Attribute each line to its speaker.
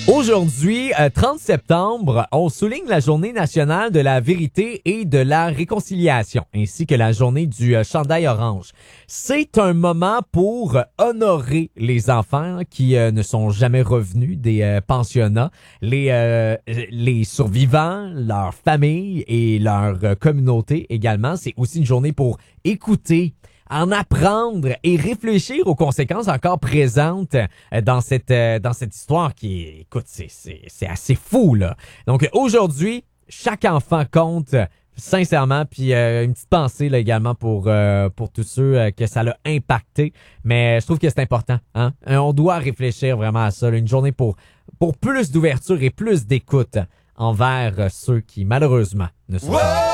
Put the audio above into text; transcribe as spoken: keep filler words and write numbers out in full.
Speaker 1: Aujourd'hui, euh, trente septembre, on souligne la journée nationale de la vérité et de la réconciliation, ainsi que la journée du euh, chandail orange. C'est un moment pour euh, honorer les enfants qui euh, ne sont jamais revenus des euh, pensionnats, les, euh, les survivants, leurs familles et leur euh, communauté également. C'est aussi une journée pour écouter, en apprendre et réfléchir aux conséquences encore présentes dans cette dans cette histoire qui, écoute, c'est c'est c'est assez fou là. Donc aujourd'hui, chaque enfant compte sincèrement, puis euh, une petite pensée là également pour euh, pour tous ceux euh, que ça l'a impacté. Mais je trouve que c'est important, hein. On doit réfléchir vraiment à ça, là. Une journée pour pour plus d'ouverture et plus d'écoute envers ceux qui malheureusement ne sont pas.